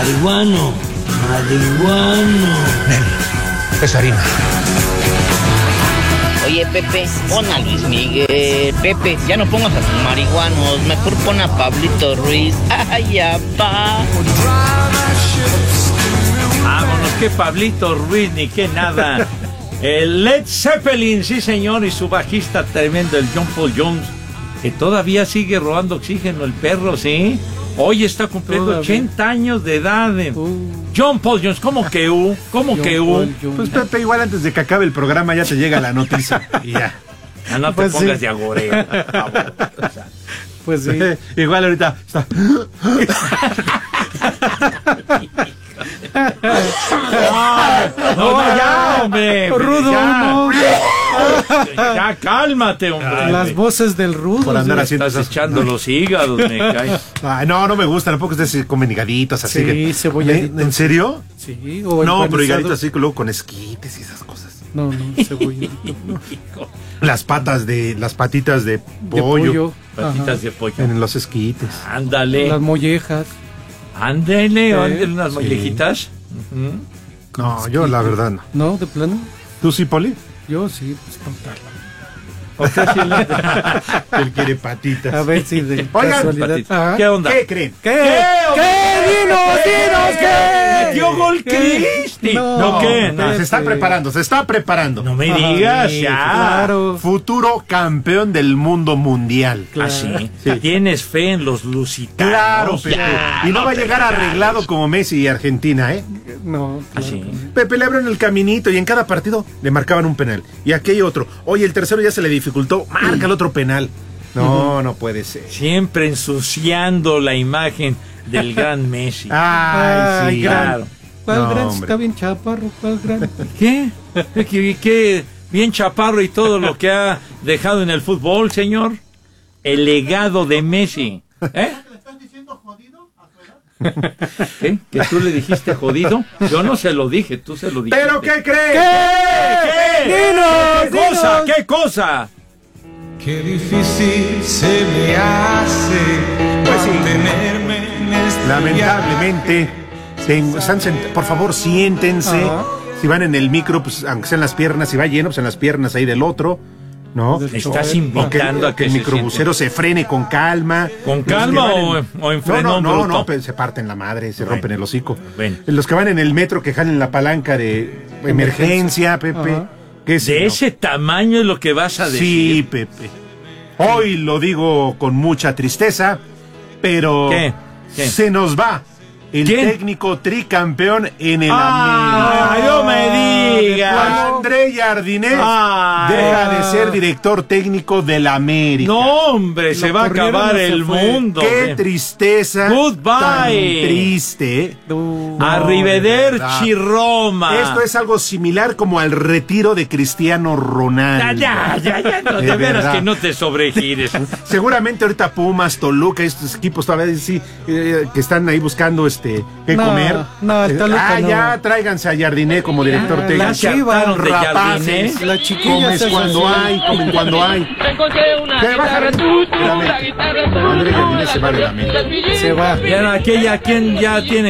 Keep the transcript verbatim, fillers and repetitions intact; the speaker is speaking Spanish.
Marihuano, marihuano. Nelly, es harina. Oye, Pepe, pon a Luis Miguel. Pepe, ya no pongas a tus marihuanos. Mejor pon a Pablito Ruiz. Ay, ya va. Vámonos, que Pablito Ruiz, ni que nada. El Led Zeppelin, sí señor, y su bajista tremendo, el John Paul Jones, que todavía sigue robando oxígeno el perro, ¿sí? Hoy está cumpliendo todavía ochenta años de edad. De... Uh. John Paul Jones, ¿cómo que U? ¿Cómo John que U? Pues Pepe, igual antes de que acabe el programa ya te llega la noticia y ya. Ah, no te pues pongas sí. de agoreo, por favor. O sea, pues sí. Igual ahorita está... Ah, no, no, ya, hombre. Rudo, ya, no. Ya, cálmate, hombre. Las voces del Rudo. Por andar sí, haciendo estás esas... echando los hígados, me cae. Ay, no, no me gusta, tampoco ustedes comen higaditos así. Sí, cebolladitos. ¿En serio? Sí, o no, pero higaditos así, luego con esquites y esas cosas. No, no, cebolladitos. No. Las patas de, las patitas de pollo. De pollo. Patitas Ajá. de pollo. En los esquites. Ándale. Las mollejas. Ándele, Sí, ándele unas sí. mollejitas. Uh-huh. No, yo la verdad no. No, de plano. ¿Tú sí, Poli? Yo sí, pues contarla. O sea, sí le... Él quiere patitas. A ver si de Oigan, casualidad. Patitas. ¿Qué onda? ¿Qué creen? ¿Qué? ¿Qué? ¿Qué? Dinos, dinos, ¿qué? ¡Metió gol Cristi! No, ¿No qué? No, se está Pepe. preparando, se está preparando. No me Ay, digas, ya. Claro. Futuro campeón del mundo mundial. Claro. ¿Ah, sí? Sí. ¿Tienes fe en los lusitanos? Claro, Pepe. Ya, Y no no va a te llegar relajes. arreglado como Messi y Argentina, ¿eh? No, claro. ¿Ah, sí? Pepe le abren el caminito y en cada partido le marcaban un penal. Y aquí hay otro. Oye, el tercero ya se le dificultó. Marca el otro penal. No, no puede ser. Siempre ensuciando la imagen del gran Messi. Ay, Ay, sí. gran. Claro. ¿Cuál No, gran? hombre. Está bien chaparro, ¿cuál gran? ¿Qué? ¿Qué? ¿Qué? Bien chaparro y todo lo que ha dejado en el fútbol, señor. El legado de Messi. ¿Eh? ¿Qué? ¿Que tú le dijiste jodido? Yo no se lo dije, tú se lo dijiste. ¿Pero qué crees? ¿Qué? ¿Qué? Dinos, ¿Qué cosa? dinos. ¿Qué cosa? Qué difícil se me hace Pues sí. mantenerme en este Lamentablemente, ten- están sent- por favor, siéntense. Ajá. Si van en el micro, pues aunque sean las piernas, si va lleno, pues en las piernas ahí del otro, ¿no? Del Estás chofer. invitando O a que que el se microbusero se frene con calma. ¿Con Los calma que van o- o en No, frenón no, no, bruto? no, pero se parten la madre, se Bueno. rompen el hocico. Bueno. Los que van en el metro que jalen la palanca de emergencia, Pepe. Ajá. ¿Qué es De no? ese tamaño es lo que vas a decir. Sí, Pepe. Hoy lo digo con mucha tristeza, pero ¿Qué? ¿Qué? se nos va el ¿Quién? técnico tricampeón en el ¡Ah! América. ¡No me digas! Juan André Jardinés ¡Ay! deja de ser director técnico del América. No, hombre, se Lo va a corrieron acabar o se el fue. mundo. Qué Ve. tristeza. Goodbye. Tan triste. ¿eh? No. Arrivederci, Roma. Esto es algo similar como al retiro de Cristiano Ronaldo. Ya, ya, ya, ya, no, De de veras verdad. que no te sobregires. Seguramente ahorita Pumas, Toluca, estos equipos todavía sí eh, que están ahí buscando este qué No, comer. no, el Eh, Toluca ah, no. ya tráiganse a Jardiné como director Ah, técnico. la Chivas, hartaron de rapaces. Jardiné. La chiquilla Comes se cuando así. hay, comen cuando hay. Encontré una ¿Qué guitarra, baja? tú, tú, Espérame. la guitarra, tú, André tú, Jardinés la se va de la guitarra, mente. tú, Se va. Ya, aquella, ¿quién ya tiene